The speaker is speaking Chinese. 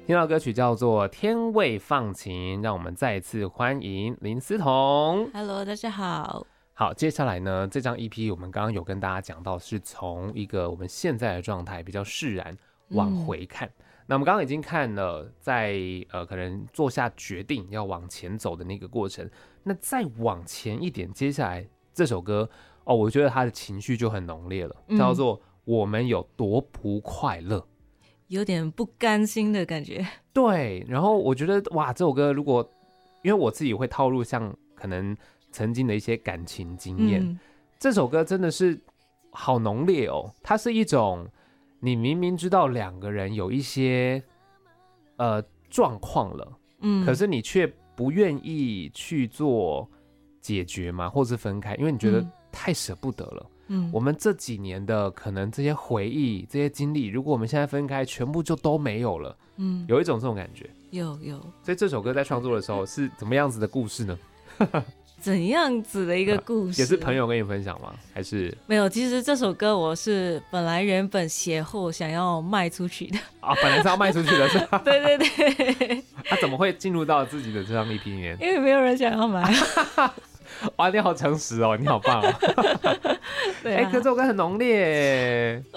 听到歌曲叫做《天未放晴》，让我们再一次欢迎林思彤。 Hello， 大家好。 好，接下来呢，这张 EP 我们刚刚有跟大家讲到，是从一个我们现在的状态比较释然往回看。那我们刚刚已经看了在，可能做下决定要往前走的那个过程。那再往前一点，接下来这首歌我觉得它的情绪就很浓烈了，叫做《我们有多不快乐》。 有点不甘心的感觉。 对，然后我觉得哇，这首歌如果因为我自己会套入像可能曾经的一些感情经验，这首歌真的是好浓烈哦。它是一种你明明知道两个人有一些状况了，可是你却不愿意去做解决嘛，或是分开，因为你觉得太舍不得了。我们这几年的可能这些回忆、这些经历，如果我们现在分开，全部就都没有了。有一种这种感觉。有。所以这首歌在创作的时候是怎么样子的故事呢？ 怎样子的一个故事？ 也是朋友跟你分享吗？还是没有？其实这首歌我是原本写后想要卖出去的啊，本来是要卖出去的，是吧？ 对。 他怎么会进入到自己的这张 EP 里面？ 因为没有人想要买。 哇，你好诚实哦，你好棒哦！对、可这首歌很浓烈。